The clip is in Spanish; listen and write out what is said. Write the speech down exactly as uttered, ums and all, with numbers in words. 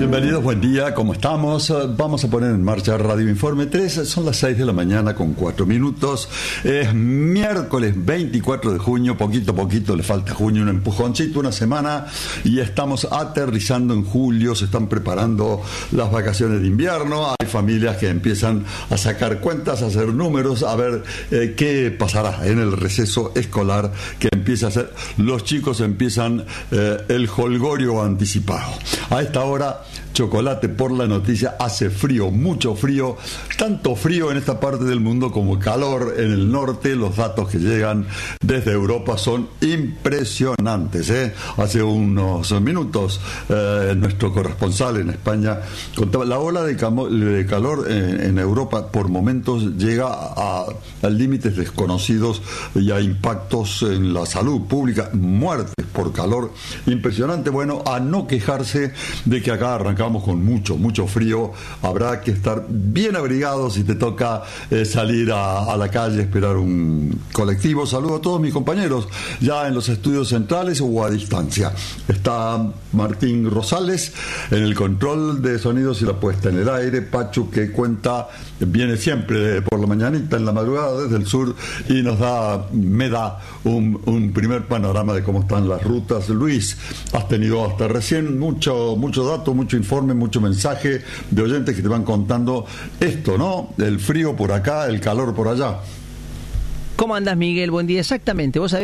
Bienvenidos, buen día, ¿cómo estamos? Vamos a poner en marcha Radio Informe tres, son las seis de la mañana con cuatro minutos. Es miércoles veinticuatro de junio, poquito a poquito, le falta junio, un empujoncito, una semana, y estamos aterrizando en julio, se están preparando las vacaciones de invierno, hay familias que empiezan a sacar cuentas, a hacer números, a ver eh, qué pasará en el receso escolar que empieza a hacer. Los chicos empiezan eh, el jolgorio anticipado. A esta hora, chocolate por la noticia, hace frío, mucho frío, tanto frío en esta parte del mundo como calor en el norte. Los datos que llegan desde Europa son impresionantes, ¿eh? Hace unos minutos eh, nuestro corresponsal en España contaba la ola de, camo, de calor en, en Europa por momentos llega a, a límites desconocidos y a impactos en la salud pública, muertes por calor impresionante. Bueno, a no quejarse de que acá arrancamos con mucho, mucho frío. Habrá que estar bien abrigados si te toca eh, salir a, a la calle, esperar un colectivo. Saludo a todos mis compañeros ya en los estudios centrales o a distancia. Está Martín Rosales en el control de sonidos y la puesta en el aire. Pachu, que cuenta, viene siempre por la mañanita, en la madrugada desde el sur, y nos da, me da un, un primer panorama de cómo están las rutas. Luis, has tenido hasta recién mucho, mucho dato, mucho informe, mucho mensaje de oyentes que te van contando esto, ¿no? El frío por acá, el calor por allá. ¿Cómo andás, Miguel? Buen día. Exactamente. Vos sabés